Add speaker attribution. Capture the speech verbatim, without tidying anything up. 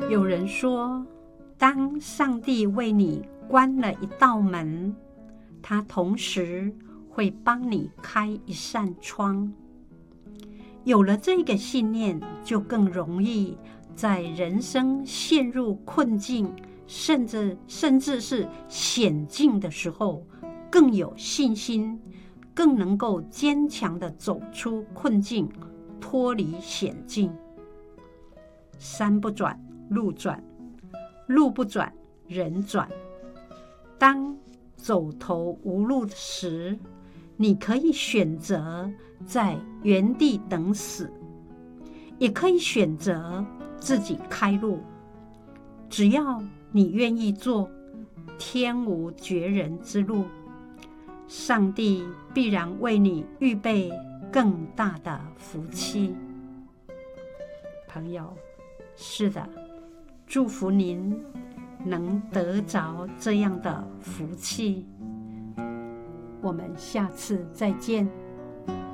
Speaker 1: 有人说，当上帝为你关了一道门，他同时会帮你开一扇窗。有了这个信念，就更容易在人生陷入困境，甚至甚至是险境的时候，更有信心，更能够坚强地走出困境，脱离险境。山不转路转，路不转人转。当走投无路时，你可以选择在原地等死，也可以选择自己开路。只要你愿意做，天无绝人之路，上帝必然为你预备更大的福气。朋友，是的，祝福您能得着这样的福气。我们下次再见。